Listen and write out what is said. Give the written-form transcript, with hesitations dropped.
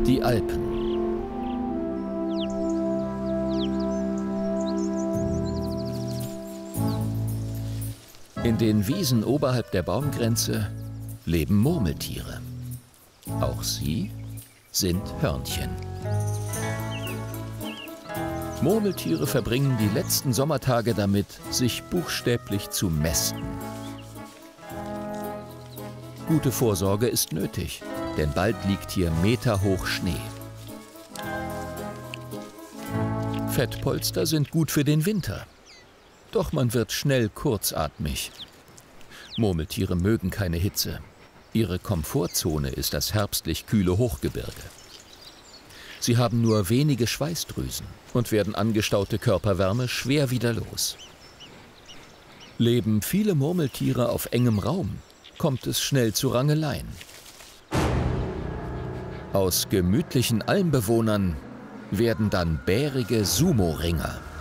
Die Alpen. In den Wiesen oberhalb der Baumgrenze leben Murmeltiere. Auch sie sind Hörnchen. Murmeltiere verbringen die letzten Sommertage damit, sich buchstäblich zu mästen. Gute Vorsorge ist nötig, denn bald liegt hier meterhoch Schnee. Fettpolster sind gut für den Winter. Doch man wird schnell kurzatmig. Murmeltiere mögen keine Hitze. Ihre Komfortzone ist das herbstlich kühle Hochgebirge. Sie haben nur wenige Schweißdrüsen und werden angestaute Körperwärme schwer wieder los. Leben viele Murmeltiere auf engem Raum, kommt es schnell zu Rangeleien. Aus gemütlichen Almbewohnern werden dann bärige Sumo-Ringer.